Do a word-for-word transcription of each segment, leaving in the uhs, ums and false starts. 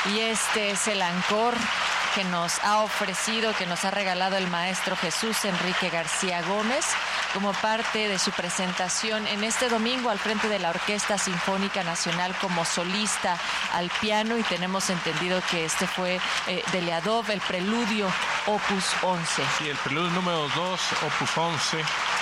Y este es el ancor que nos ha ofrecido, que nos ha regalado el maestro Jesús Enrique García Gómez como parte de su presentación en este domingo al frente de la Orquesta Sinfónica Nacional como solista al piano, y tenemos entendido que este fue eh, de Leadov, el preludio opus once. Sí, el preludio número dos, opus once.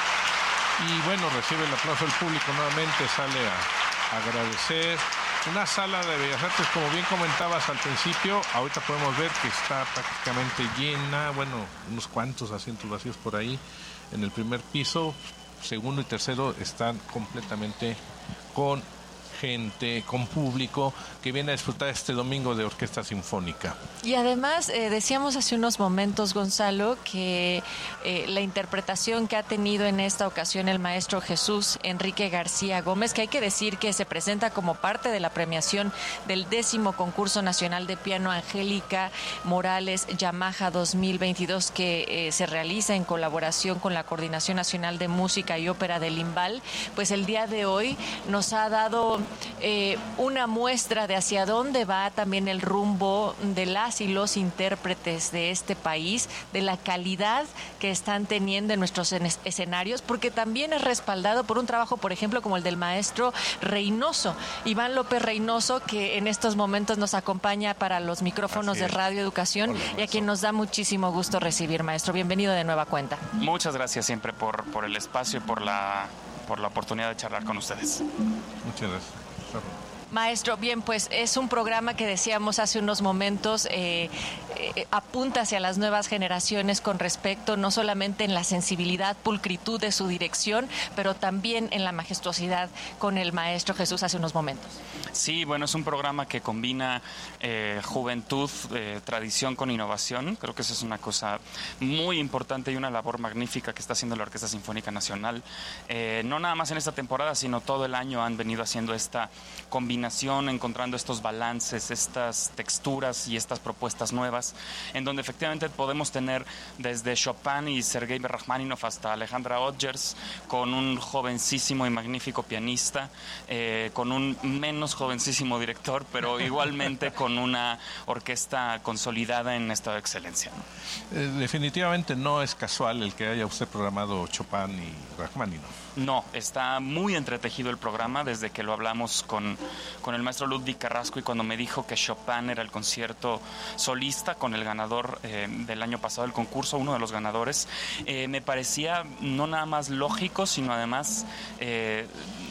Y bueno, recibe el aplauso del público nuevamente, sale a agradecer. Una sala de Bellas Artes, como bien comentabas al principio, ahorita podemos ver que está prácticamente llena, bueno, unos cuantos asientos vacíos por ahí en el primer piso, segundo y tercero están completamente con gente, con público que viene a disfrutar este domingo de Orquesta Sinfónica. Y además, eh, decíamos hace unos momentos, Gonzalo, que eh, la interpretación que ha tenido en esta ocasión el maestro Jesús Enrique García Gómez, que hay que decir que se presenta como parte de la premiación del décimo concurso nacional de piano Angélica Morales Yamaha dos mil veintidós, que eh, se realiza en colaboración con la Coordinación Nacional de Música y Ópera del IMBAL, pues el día de hoy nos ha dado Eh, una muestra de hacia dónde va también el rumbo de las y los intérpretes de este país, de la calidad que están teniendo en nuestros escenarios, porque también es respaldado por un trabajo, por ejemplo, como el del maestro Reynoso, Iván López Reynoso, que en estos momentos nos acompaña para los micrófonos de Radio Educación. Hola, y a quien nos da muchísimo gusto recibir, maestro. Bienvenido de nueva cuenta. Muchas gracias siempre por, por el espacio y por la, por la oportunidad de charlar con ustedes. Muchas gracias. Maestro, bien, pues es un programa que decíamos hace unos momentos, eh, eh, apunta hacia las nuevas generaciones con respecto no solamente en la sensibilidad, pulcritud de su dirección, pero también en la majestuosidad con el maestro Jesús hace unos momentos. Sí, bueno, es un programa que combina eh, juventud, eh, tradición con innovación. Creo que eso es una cosa muy importante y una labor magnífica que está haciendo la Orquesta Sinfónica Nacional. Eh, no nada más en esta temporada, sino todo el año han venido haciendo esta combinación, encontrando estos balances, estas texturas y estas propuestas nuevas, en donde efectivamente podemos tener desde Chopin y Sergei Rachmaninoff hasta Alejandra Odgers, con un jovencísimo y magnífico pianista, eh, con un menos jovencísimo director, pero igualmente con una orquesta consolidada en estado de excelencia, ¿no? Eh, definitivamente no es casual el que haya usted programado Chopin y Rachmaninoff. No, está muy entretejido el programa desde que lo hablamos con, con el maestro Ludwig Carrasco, y cuando me dijo que Chopin era el concierto solista con el ganador eh, del año pasado del concurso, uno de los ganadores, eh, me parecía no nada más lógico, sino además eh,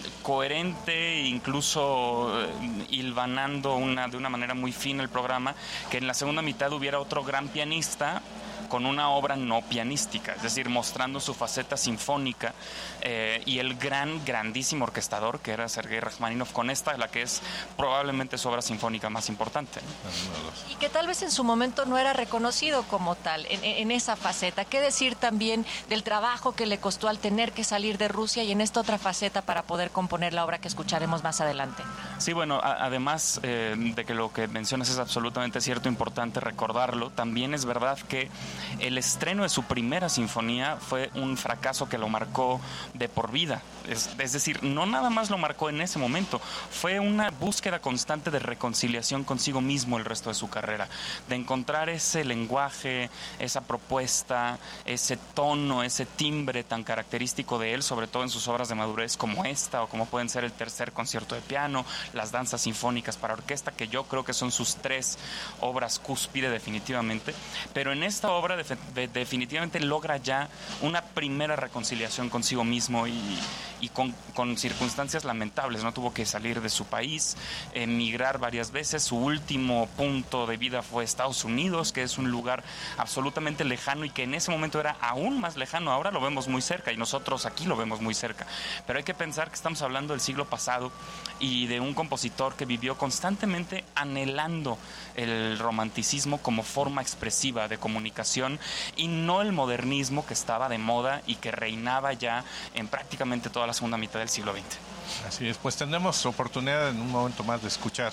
coherente, incluso eh, hilvanando una, de una manera muy fina el programa, que en la segunda mitad hubiera otro gran pianista con una obra no pianística, es decir, mostrando su faceta sinfónica, eh, y el gran, grandísimo orquestador que era Sergei Rachmaninoff, con esta, la que es probablemente su obra sinfónica más importante, ¿no? Y que tal vez en su momento no era reconocido como tal, en, en esa faceta. ¿Qué decir también del trabajo que le costó al tener que salir de Rusia y en esta otra faceta para poder componer la obra que escucharemos más adelante? Sí, bueno, a, además eh, de que lo que mencionas es absolutamente cierto, importante recordarlo, también es verdad que el estreno de su primera sinfonía fue un fracaso que lo marcó de por vida. Es, es decir, no nada más lo marcó en ese momento, fue una búsqueda constante de reconciliación consigo mismo el resto de su carrera, de encontrar ese lenguaje, esa propuesta, ese tono, ese timbre tan característico de él, sobre todo en sus obras de madurez como esta, o como pueden ser el tercer concierto de piano, las danzas sinfónicas para orquesta, que yo creo que son sus tres obras cúspide definitivamente. Pero en esta obra de, de, definitivamente logra ya una primera reconciliación consigo mismo y, y con, con circunstancias lamentables, ¿no? Tuvo que salir de su país, emigrar varias veces. Su último punto de vida fue Estados Unidos, que es un lugar absolutamente lejano y que en ese momento era aún más lejano. Ahora lo vemos muy cerca y nosotros aquí lo vemos muy cerca, pero hay que pensar que estamos hablando del siglo pasado y de un compositor que vivió constantemente anhelando el romanticismo como forma expresiva de comunicación y no el modernismo que estaba de moda y que reinaba ya en prácticamente toda la segunda mitad del siglo veinte. Así es, pues tendremos oportunidad en un momento más de escuchar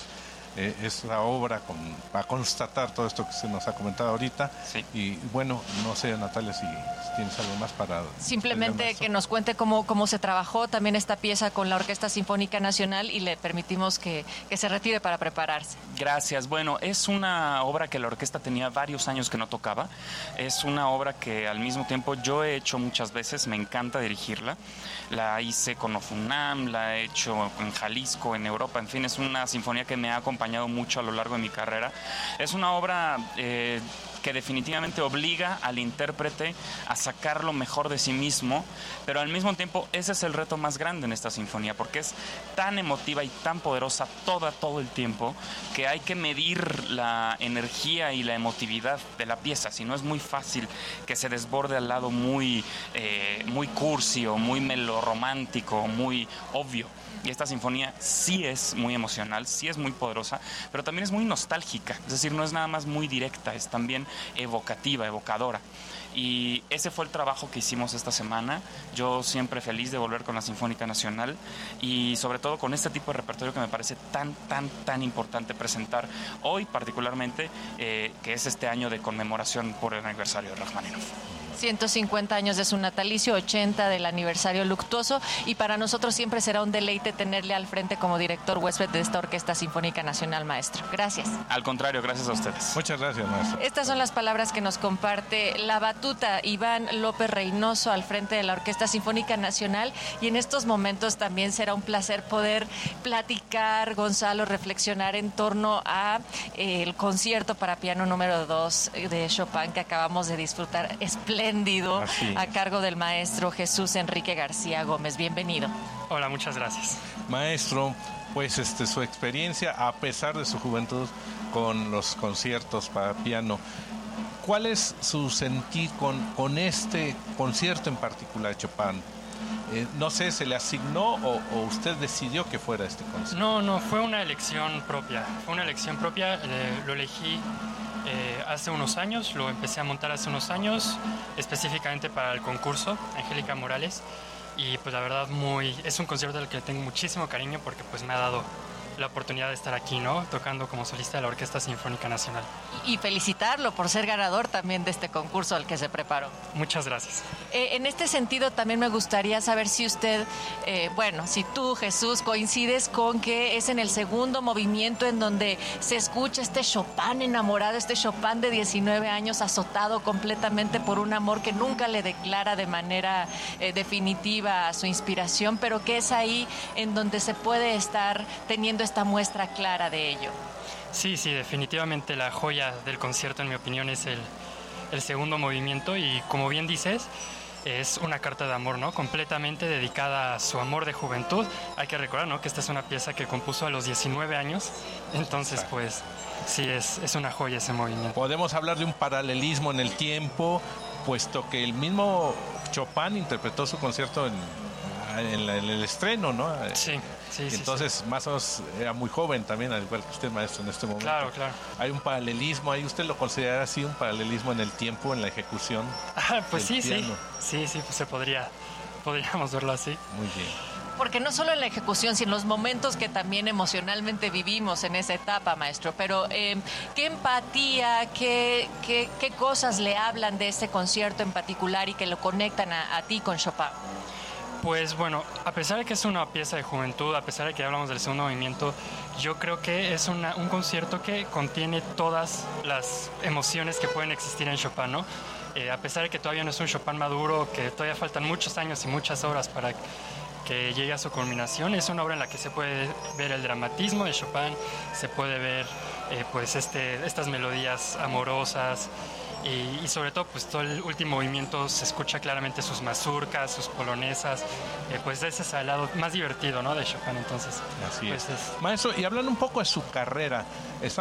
eh, esta obra con, para constatar todo esto que se nos ha comentado ahorita. Sí. Y bueno, no sé, Natalia, si tienes algo más para... Simplemente que nos cuente cómo, cómo se trabajó también esta pieza con la Orquesta Sinfónica Nacional y le permitimos que, que se retire para prepararse. Gracias. Bueno, es una obra que la orquesta tenía varios años que no tocaba. Es una obra que al mismo tiempo yo he hecho muchas veces, me encanta dirigirla. La hice con Ofunam, la he hecho en Jalisco, en Europa, en fin, es una sinfonía que me ha acompañado mucho a lo largo de mi carrera. Es una obra eh, que definitivamente obliga al intérprete a sacar lo mejor de sí mismo, pero al mismo tiempo ese es el reto más grande en esta sinfonía, porque es tan emotiva y tan poderosa toda, todo el tiempo, que hay que medir la energía y la emotividad de la pieza, si no es muy fácil que se desborde al lado muy, eh, muy cursi o muy melorromántico, muy obvio. Y esta sinfonía sí es muy emocional, sí es muy poderosa, pero también es muy nostálgica. Es decir, no es nada más muy directa, es también evocativa, evocadora. Y ese fue el trabajo que hicimos esta semana. Yo siempre feliz de volver con la Sinfónica Nacional y sobre todo con este tipo de repertorio que me parece tan, tan, tan importante presentar hoy particularmente, eh, que es este año de conmemoración por el aniversario de Rajmáninov. ciento cincuenta años de su natalicio, ochenta del aniversario luctuoso, y para nosotros siempre será un deleite tenerle al frente como director huésped de esta Orquesta Sinfónica Nacional, maestro. Gracias. Al contrario, gracias a ustedes. Muchas gracias, maestro. Estas son las palabras que nos comparte la batuta Iván López Reynoso al frente de la Orquesta Sinfónica Nacional, y en estos momentos también será un placer poder platicar, Gonzalo, reflexionar en torno a eh, el concierto para piano número dos de Chopin que acabamos de disfrutar. Espléndido. A cargo del maestro Jesús Enrique García Gómez. Bienvenido. Hola, muchas gracias. Maestro, pues este, su experiencia, a pesar de su juventud, con los conciertos para piano, ¿cuál es su sentir con, con este concierto en particular de Chopin? Eh, no sé, ¿se le asignó o, o usted decidió que fuera este concierto? No, no, fue una elección propia. Fue una elección propia, eh, lo elegí Eh, hace unos años, lo empecé a montar hace unos años, específicamente para el concurso Angélica Morales, y pues la verdad muy, es un concierto al que tengo muchísimo cariño porque pues me ha dado la oportunidad de estar aquí, ¿no? Tocando como solista de la Orquesta Sinfónica Nacional. Y felicitarlo por ser ganador también de este concurso al que se preparó. Muchas gracias. Eh, en este sentido también me gustaría saber si usted, eh, bueno, si tú, Jesús, coincides con que es en el segundo movimiento en donde se escucha este Chopin enamorado, este Chopin de diecinueve años azotado completamente por un amor que nunca le declara de manera eh, definitiva a su inspiración, pero que es ahí en donde se puede estar teniendo esta muestra clara de ello. Sí, sí, definitivamente la joya del concierto, en mi opinión, es el, el segundo movimiento, y como bien dices, es una carta de amor, ¿no? Completamente dedicada a su amor de juventud. Hay que recordar, ¿no?, que esta es una pieza que compuso a los diecinueve años, entonces pues sí, es, es una joya ese movimiento. Podemos hablar de un paralelismo en el tiempo, puesto que el mismo Chopin interpretó su concierto en, en, la, en el estreno, ¿no? Sí. Sí, sí, entonces, sí. más o menos era muy joven también, al igual que usted, maestro, en este momento. Claro, claro. Hay un paralelismo ahí, ¿usted lo considera así, un paralelismo en el tiempo, en la ejecución? Ah, pues sí, piano? sí. Sí, sí, pues se podría, podríamos verlo así. Muy bien. Porque no solo en la ejecución, sino en los momentos que también emocionalmente vivimos en esa etapa, maestro. Pero, eh, ¿qué empatía, qué, qué, qué cosas le hablan de este concierto en particular y que lo conectan a, a ti con Chopin? Pues bueno, a pesar de que es una pieza de juventud, a pesar de que hablamos del segundo movimiento, yo creo que es una, un concierto que contiene todas las emociones que pueden existir en Chopin, ¿no? Eh, a pesar de que todavía no es un Chopin maduro, que todavía faltan muchos años y muchas horas para que llegue a su culminación, es una obra en la que se puede ver el dramatismo de Chopin, se puede ver eh, pues este, estas melodías amorosas, Y, y sobre todo pues todo el último movimiento se escucha claramente sus mazurcas, sus polonesas, eh, pues ese es el lado más divertido, ¿no?, de Chopin. Entonces así pues es. es Maestro, y hablando un poco de su carrera,